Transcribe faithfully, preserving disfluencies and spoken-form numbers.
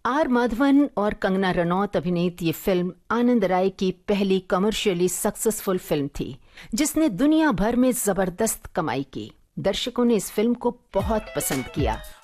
Are Madhavan और कंगना रनौत अभिनीत ये फिल्म आनंद राय की पहली कमर्शियली सक्सेसफुल फिल्म थी, जिसने दुनिया भर में जबरदस्त कमाई की। दर्शकों ने इस फिल्म को बहुत पसंद किया